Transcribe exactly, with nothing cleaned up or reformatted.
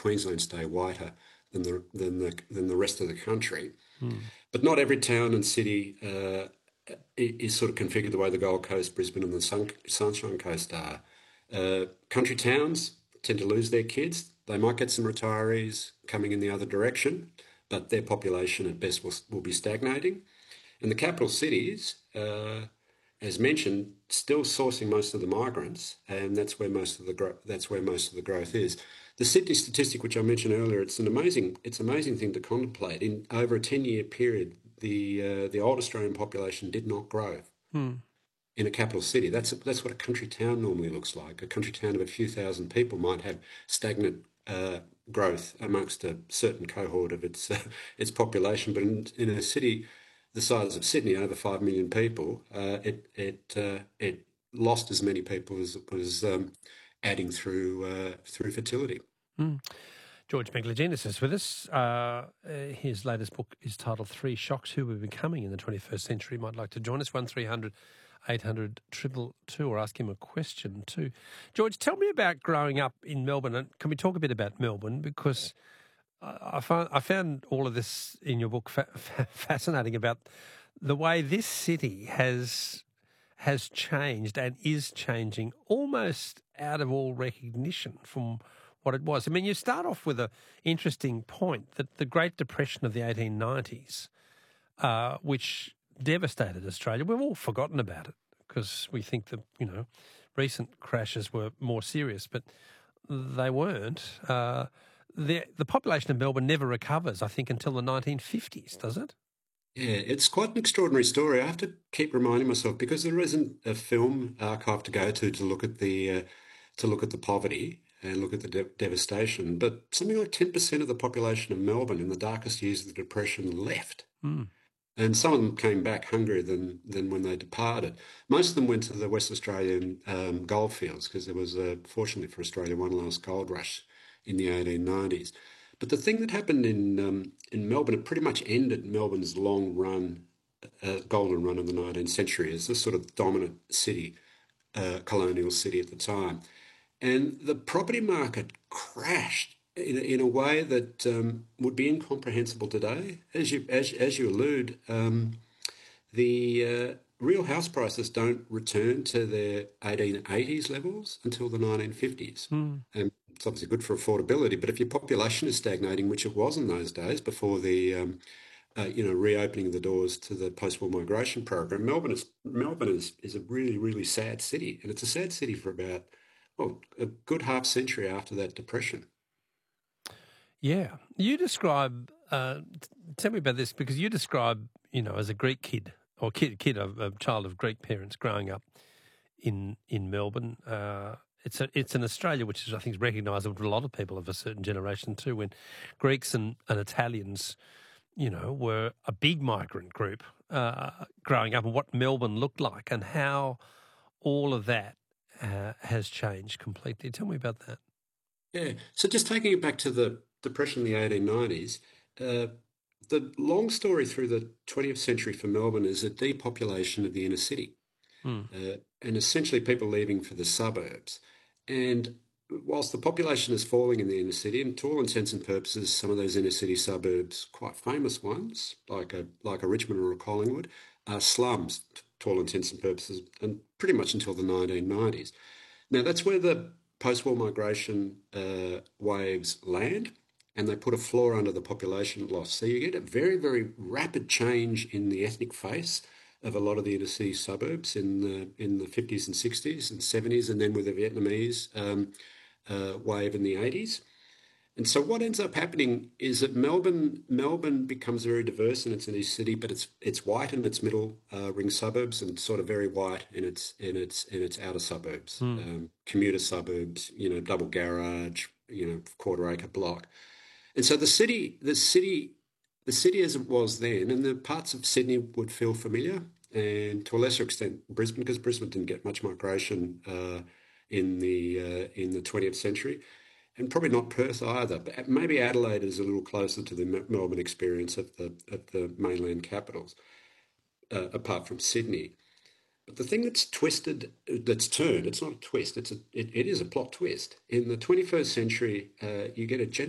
Queensland stay whiter than the than the than the rest of the country. Mm. But not every town and city uh, is sort of configured the way the Gold Coast, Brisbane, and the Sun, Sunshine Coast are. Uh, country towns tend to lose their kids. They might get some retirees coming in the other direction, but their population at best will, will be stagnating. And the capital cities, uh, as mentioned, still sourcing most of the migrants, and that's where most of the gro- that's where most of the growth is. The Sydney statistic, which I mentioned earlier, it's an amazing it's an amazing thing to contemplate. In over a ten-year period, the uh, the old Australian population did not grow. Mm. In a capital city. That's that's what a country town normally looks like. A country town of a few thousand people might have stagnant uh, growth amongst a certain cohort of its uh, its population, but in, in a city the size of Sydney, over five million people, uh, it it uh, it lost as many people as it was um, adding through uh, through fertility. Mm. George Megalogenis is with us. Uh, his latest book is titled Three Shocks: Who We're Becoming in the twenty-first Century. Might like to join us, one three hundred eight hundred two two two, or ask him a question too. George, tell me about growing up in Melbourne. And can we talk a bit about Melbourne? Because I found, I found all of this in your book fa- fa- fascinating about the way this city has has changed and is changing almost out of all recognition from what it was. I mean, you start off with an interesting point that the Great Depression of the eighteen nineties, uh, which devastated Australia, we've all forgotten about it because we think that, you know, recent crashes were more serious, but they weren't. Uh, the the population of Melbourne never recovers, I think, until the nineteen fifties, does it? Yeah, it's quite an extraordinary story. I have to keep reminding myself because there isn't a film archive to go to to look at the uh, to look at the poverty and look at the de- devastation. But something like ten percent of the population of Melbourne in the darkest years of the Depression left. Mm. And some of them came back hungrier than, than when they departed. Most of them went to the West Australian um, goldfields because there was, uh, fortunately for Australia, one last gold rush in the eighteen nineties. But the thing that happened in um, in Melbourne, it pretty much ended Melbourne's long run, uh, golden run of the nineteenth century as the sort of dominant city, uh, colonial city at the time. And the property market crashed in a, in a way that um, would be incomprehensible today. As you as, as you allude, um, the uh, real house prices don't return to their eighteen eighties levels until the nineteen fifties. Mm. And it's obviously good for affordability, but if your population is stagnating, which it was in those days before the um, uh, you know reopening of the doors to the post-war migration program, Melbourne is Melbourne is, is a really really sad city, and it's a sad city for about well a good half century after that depression. Yeah, you describe. Uh, t- tell me about this because you describe, you know, as a Greek kid or kid, kid of a child of Greek parents growing up in in Melbourne. Uh, it's a, it's an Australia which is, I think, is recognisable to a lot of people of a certain generation too. When Greeks and, and Italians, you know, were a big migrant group uh, growing up, and what Melbourne looked like, and how all of that uh, has changed completely. Tell me about that. Yeah. So just taking it back to the depression in the eighteen nineties, uh, the long story through the twentieth century for Melbourne is a depopulation of the inner city. Mm. uh, and essentially people leaving for the suburbs. And whilst the population is falling in the inner city, and to all intents and purposes, some of those inner city suburbs, quite famous ones, like a like a Richmond or a Collingwood, are slums to all intents and purposes, and pretty much until the nineteen nineties. Now that's where the post-war migration uh, waves land, and they put a floor under the population loss. So you get a very, very rapid change in the ethnic face of a lot of the inner city suburbs in the in the fifties and sixties and seventies, and then with the Vietnamese um, uh, wave in the eighties. And so what ends up happening is that Melbourne Melbourne becomes very diverse in its inner city, but it's it's white in its middle uh, ring suburbs and sort of very white in its in its in its outer suburbs, Mm. um, commuter suburbs, you know, double garage, you know, quarter acre block. And so the city the city the city as it was then, and the parts of Sydney would feel familiar, and to a lesser extent Brisbane, because Brisbane didn't get much migration uh, in the uh, in the twentieth century, and probably not Perth either. But maybe Adelaide is a little closer to the Melbourne experience of the of the mainland capitals, uh, apart from Sydney. But the thing that's twisted, that's turned, it's not a twist, it's a, it, it is a plot twist. In the twenty-first century, uh, you get a